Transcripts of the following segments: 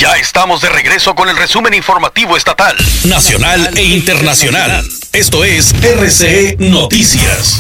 Ya estamos de regreso con el resumen informativo estatal, nacional e internacional. Esto es RCE Noticias.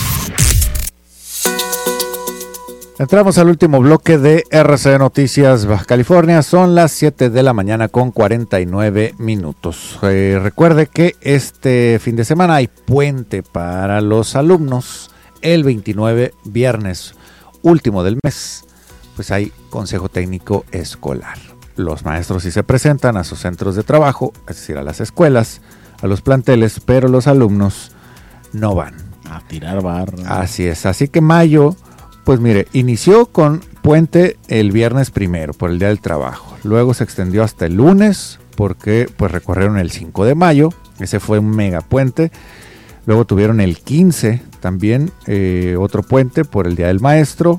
Entramos al último bloque de RCE Noticias Baja California. Son las 7 de la mañana con 49 minutos. Recuerde que este fin de semana hay puente para los alumnos. El 29, viernes último del mes, pues hay consejo técnico escolar. Los maestros sí se presentan a sus centros de trabajo, es decir, a las escuelas, a los planteles, pero los alumnos no van. A tirar barra. Así es, así que mayo, pues mire, inició con puente el viernes primero por el Día del Trabajo. Luego se extendió hasta el lunes porque pues recorrieron el 5 de mayo, ese fue un mega puente. Luego tuvieron el 15 también, otro puente por el Día del Maestro.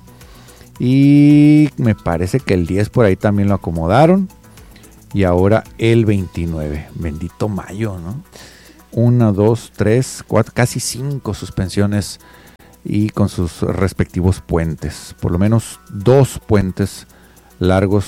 Y me parece que el 10 por ahí también lo acomodaron. Y ahora el 29. Bendito mayo, ¿no? 1, 2, 3, 4, casi 5 suspensiones. Y con sus respectivos puentes. Por lo menos 2 puentes largos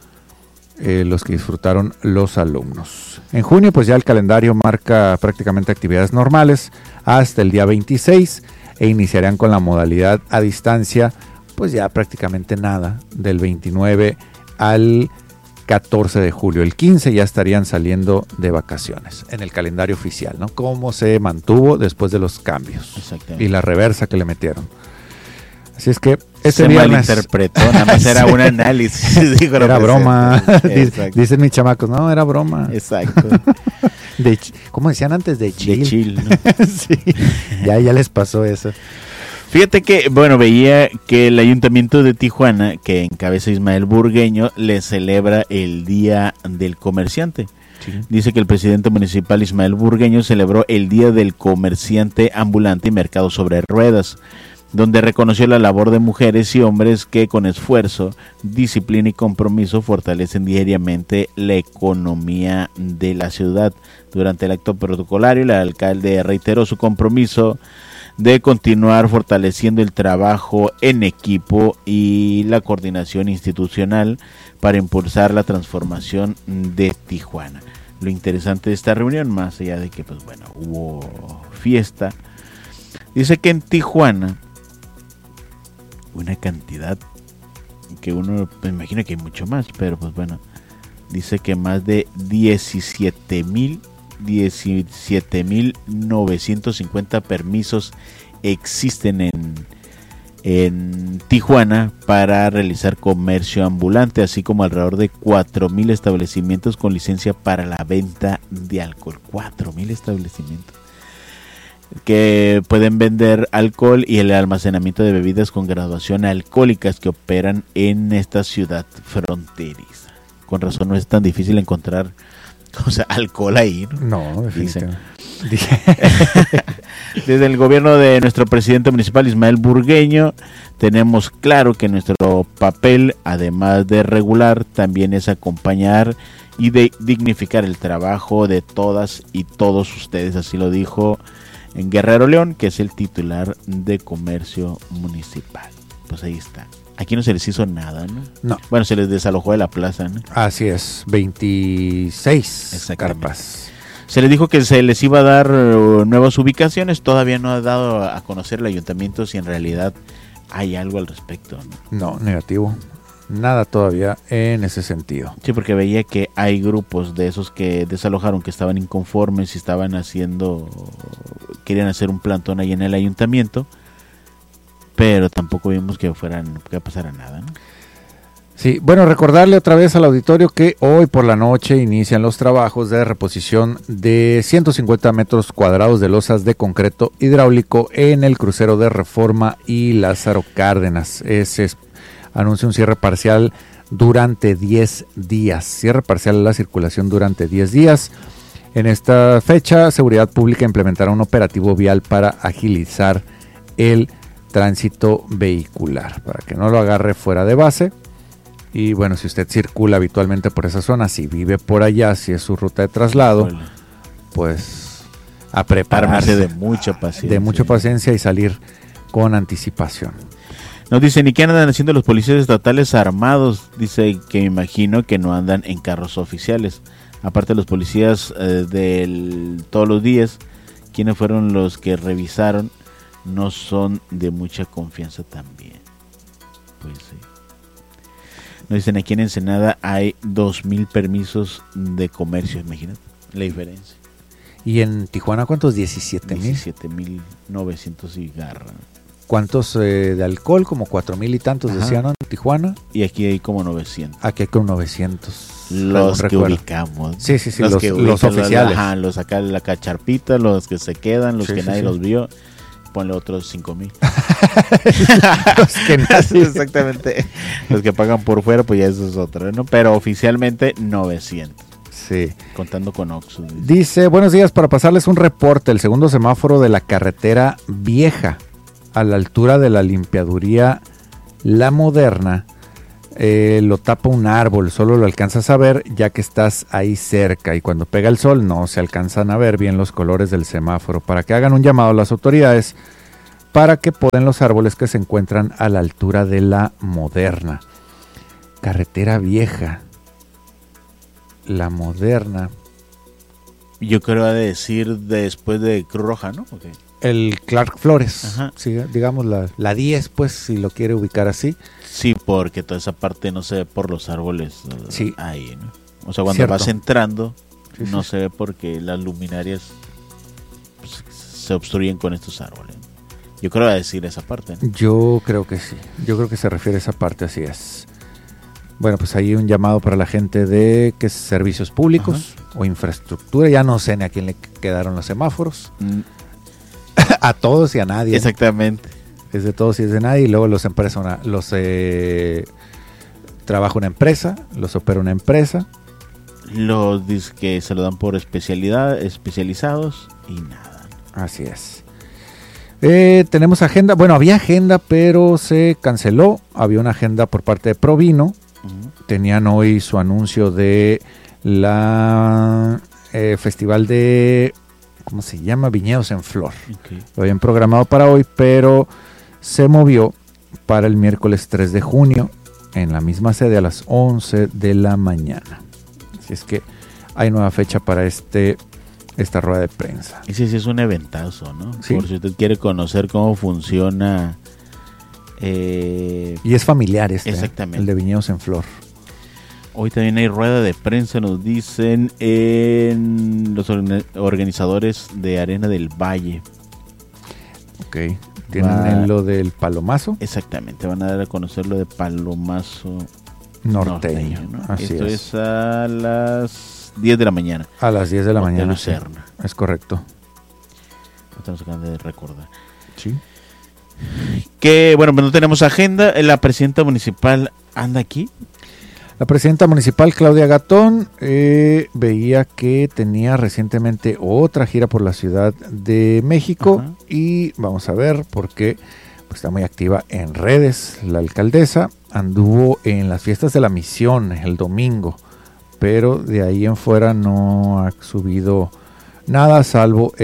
los que disfrutaron los alumnos. En junio pues ya el calendario marca prácticamente actividades normales hasta el día 26. E iniciarán con la modalidad a distancia. Pues ya prácticamente nada, del 29 al 14 de julio. El 15 ya estarían saliendo de vacaciones en el calendario oficial, ¿no? Cómo se mantuvo después de los cambios y la reversa que le metieron. Así es que este viernes malinterpretó, nada más era un análisis. Dijo, era broma. Dicen mis chamacos, no, era broma. Exacto. ¿Cómo decían antes? De chill. De chill, ¿no? Sí, ya les pasó eso. Fíjate que, bueno, veía que el Ayuntamiento de Tijuana, que encabeza Ismael Burgueño, le celebra el Día del Comerciante. Sí. Dice que el presidente municipal Ismael Burgueño celebró el Día del Comerciante Ambulante y Mercado sobre Ruedas, donde reconoció la labor de mujeres y hombres que con esfuerzo, disciplina y compromiso fortalecen diariamente la economía de la ciudad. Durante el acto protocolario, el alcalde reiteró su compromiso de continuar fortaleciendo el trabajo en equipo y la coordinación institucional para impulsar la transformación de Tijuana. Lo interesante de esta reunión, más allá de que pues bueno, hubo fiesta, dice que en Tijuana una cantidad que uno pues, imagina que hay mucho más, pero pues bueno, dice que más de 17,950 permisos existen en Tijuana para realizar comercio ambulante, así como alrededor de 4,000 establecimientos con licencia para la venta de alcohol. 4,000 establecimientos que pueden vender alcohol y el almacenamiento de bebidas con graduación alcohólicas que operan en esta ciudad fronteriza. Con razón no es tan difícil encontrar alcohol ahí, ¿no? No, definitivamente. Desde el gobierno de nuestro presidente municipal Ismael Burgueño tenemos claro que nuestro papel, además de regular, también es acompañar y de dignificar el trabajo de todas y todos ustedes. Así lo dijo en Guerrero León, que es el titular de comercio municipal. Pues ahí está. Aquí no se les hizo nada, ¿no? No. Bueno, se les desalojó de la plaza, ¿no? Así es, 26 carpas. Se les dijo que se les iba a dar nuevas ubicaciones. Todavía no ha dado a conocer el ayuntamiento si en realidad hay algo al respecto, ¿no? No, negativo. Nada todavía en ese sentido. Sí, porque veía que hay grupos de esos que desalojaron, que estaban inconformes y querían hacer un plantón ahí en el ayuntamiento, pero tampoco vimos que pasara nada, ¿no? Sí, bueno, recordarle otra vez al auditorio que hoy por la noche inician los trabajos de reposición de 150 metros cuadrados de losas de concreto hidráulico en el crucero de Reforma y Lázaro Cárdenas. Ese anuncia un cierre parcial durante 10 días. Cierre parcial de la circulación durante 10 días. En esta fecha, Seguridad Pública implementará un operativo vial para agilizar el tránsito vehicular, para que no lo agarre fuera de base. Y bueno, si usted circula habitualmente por esa zona, si vive por allá, si es su ruta de traslado, pues a prepararse de mucha paciencia. De mucha paciencia y salir con anticipación. Nos dicen, ¿y qué andan haciendo los policías estatales armados? Dice que me imagino que no andan en carros oficiales. Aparte los policías todos los días, quienes fueron los que revisaron, no son de mucha confianza también. Pues sí. Nos dicen, aquí en Ensenada hay 2,000 permisos de comercio, imagínate la diferencia. ¿Y en Tijuana cuántos? 17,000. 17,900 y garra. ¿Cuántos de alcohol? Como 4,000 y tantos. Ajá. Decían, ¿no? En Tijuana. Y aquí hay como 900. Aquí hay como 900. Los que ubicamos. Sí, los oficiales. Ajá, los acá la cacharpita, los que se quedan, los que nadie los vio. Ponle otros 5,000. Los que nadie. Exactamente. Los que pagan por fuera, pues ya eso es otro, ¿no? Pero oficialmente 900. Sí. Contando con Oxxo. Dice, buenos días, para pasarles un reporte. El segundo semáforo de la carretera vieja, a la altura de la limpiaduría La Moderna, lo tapa un árbol, solo lo alcanzas a ver ya que estás ahí cerca, y cuando pega el sol no se alcanzan a ver bien los colores del semáforo, para que hagan un llamado a las autoridades para que poden los árboles que se encuentran a la altura de La Moderna. Carretera vieja, La Moderna. Yo creo de decir después de Cruz Roja, ¿no? Okay. El Clark Flores. Ajá. Sí, digamos la 10, pues, si lo quiere ubicar así. Sí, porque toda esa parte no se ve por los árboles. Sí. Ahí, ¿no? O sea, cuando Cierto. vas entrando, sí, no se ve porque las luminarias pues, se obstruyen con estos árboles. Yo creo decir esa parte, ¿no? Yo creo que sí. Yo creo que se refiere a esa parte, así es. Bueno, pues ahí un llamado para la gente de ¿qué es? Servicios públicos. Ajá. O infraestructura. Ya no sé ni a quién le quedaron los semáforos. A todos y a nadie. Exactamente. Es de todos y es de nadie. Y luego los trabaja una empresa, los opera una empresa. Los que se lo dan por especializados y nada. Así es. Tenemos agenda. Bueno, había agenda, pero se canceló. Había una agenda por parte de Provino. Tenían hoy su anuncio de la festival de, ¿cómo se llama? Viñedos en Flor. Okay. Lo habían programado para hoy, pero se movió para el miércoles 3 de junio en la misma sede a las 11 de la mañana. Así es que hay nueva fecha para esta rueda de prensa. Ese sí es un eventazo, ¿no? ¿Sí? Por si usted quiere conocer cómo funciona. Y es familiar exactamente. El de Viñedos en Flor. Hoy también hay rueda de prensa, nos dicen, en los organizadores de Arena del Valle. Ok. ¿Tienen lo del Palomazo? Exactamente, van a dar a conocer lo de Palomazo norteño, ¿no? Así Esto es a las 10 de la mañana. A las 10 de la mañana. Lucerna. Sí. Es correcto. Estamos acabando de recordar. Sí. Que, bueno, pues no tenemos agenda. La presidenta municipal anda aquí. La presidenta municipal, Claudia Gatón, veía que tenía recientemente otra gira por la Ciudad de México. Ajá. Y vamos a ver porque pues, está muy activa en redes. La alcaldesa anduvo en las fiestas de la Misión el domingo, pero de ahí en fuera no ha subido nada salvo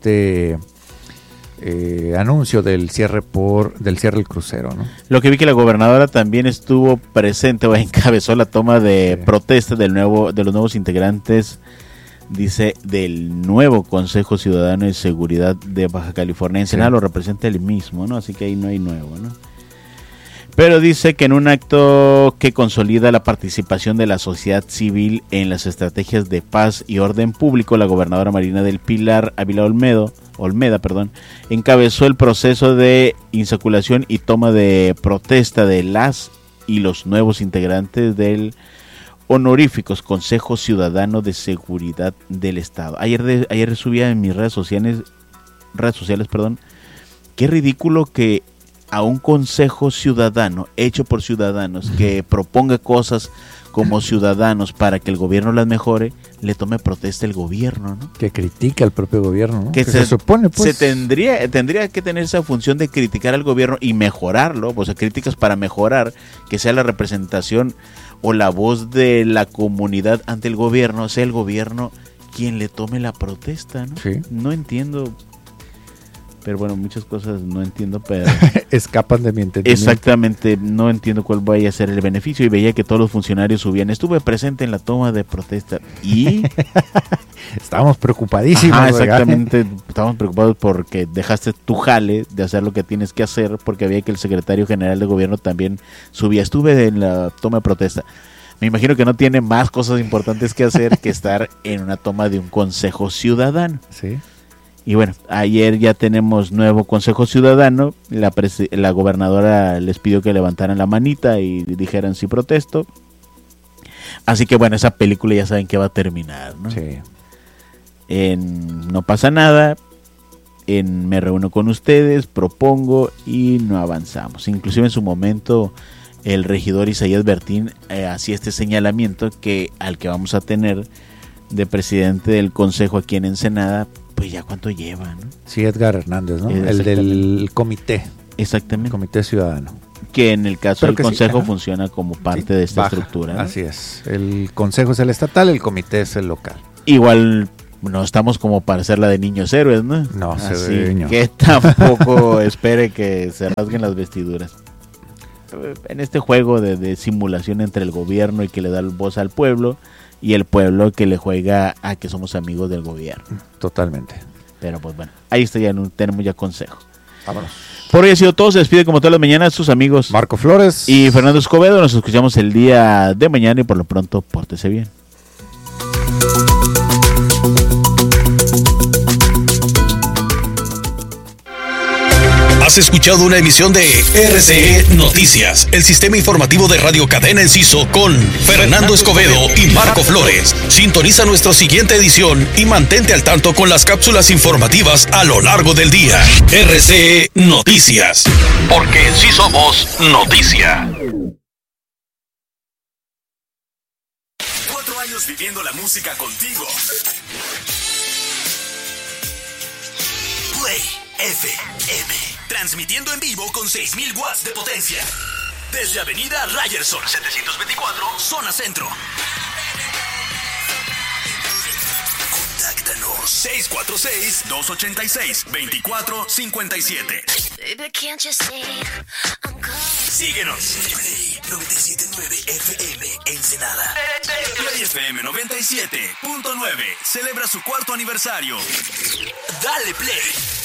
anuncio del cierre del crucero, ¿no? Lo que vi que la gobernadora también estuvo presente o encabezó la toma de protesta de los nuevos integrantes, dice, del nuevo Consejo Ciudadano de Seguridad de Baja California. Ensenada lo representa él mismo, ¿no? Así que ahí no hay nuevo, ¿no? Pero dice que en un acto que consolida la participación de la sociedad civil en las estrategias de paz y orden público, la gobernadora Marina del Pilar Ávila Olmeda, encabezó el proceso de insaculación y toma de protesta de las y los nuevos integrantes del honoríficos Consejo Ciudadano de Seguridad del Estado. Ayer subía en mis redes sociales, qué ridículo que a un consejo ciudadano, hecho por ciudadanos, que proponga cosas como ciudadanos para que el gobierno las mejore, le tome protesta el gobierno, ¿no? Que critica al propio gobierno, ¿no? Que se supone, pues. Tendría que tener esa función de criticar al gobierno y mejorarlo, o sea, críticas para mejorar, que sea la representación o la voz de la comunidad ante el gobierno, sea el gobierno quien le tome la protesta, ¿no? Sí. No entiendo. Pero bueno, muchas cosas no entiendo, pero... Escapan de mi entendimiento. Exactamente, no entiendo cuál vaya a ser el beneficio. Y veía que todos los funcionarios subían. Estuve presente en la toma de protesta. Y... Estábamos preocupadísimos. Ajá, exactamente, estábamos preocupados porque dejaste tu jale de hacer lo que tienes que hacer, porque había que el secretario general de gobierno también subía. Estuve en la toma de protesta. Me imagino que no tiene más cosas importantes que hacer que estar en una toma de un consejo ciudadano. Sí. Y bueno, ayer ya tenemos nuevo Consejo Ciudadano. La gobernadora les pidió que levantaran la manita y dijeran sí protesto. Así que bueno, esa película ya saben que va a terminar, ¿no? Sí. En no pasa nada, en me reúno con ustedes, propongo y no avanzamos. Inclusive en su momento el regidor Isaías Bertín hacía este señalamiento que al que vamos a tener de presidente del consejo aquí en Ensenada, pues ya cuánto lleva, ¿no? Sí, Edgar Hernández, ¿no? El del comité. Exactamente. Comité ciudadano. Que en el caso del consejo sí, funciona como parte de esta estructura, ¿no? Así es. El consejo es el estatal, el comité es el local. Igual no estamos como para hacer la de niños héroes, ¿no? No, así que tampoco espere que se rasguen las vestiduras. En este juego de simulación entre el gobierno y que le da voz al pueblo y el pueblo que le juega a que somos amigos del gobierno. Totalmente. Pero pues bueno, ahí está, ya tenemos ya consejo. Vámonos. Por hoy ha sido todo, se despide como todas las mañanas sus amigos Marco Flores y Fernando Escobedo. Nos escuchamos el día de mañana y por lo pronto pórtese bien. Has escuchado una emisión de RCE Noticias, el sistema informativo de Radio Cadena Enciso con Fernando Escobedo y Marco Flores. Sintoniza nuestra siguiente edición y mantente al tanto con las cápsulas informativas a lo largo del día. RCE Noticias, porque sí somos noticia. 4 años viviendo la música contigo. Play FM. Transmitiendo en vivo con 6,000 watts de potencia. Desde Avenida Ryerson 724, Zona Centro. Contáctanos 646-286-2457. Síguenos. Play 97.9 FM Ensenada. Play FM 97.9 celebra su 4º aniversario. Dale play.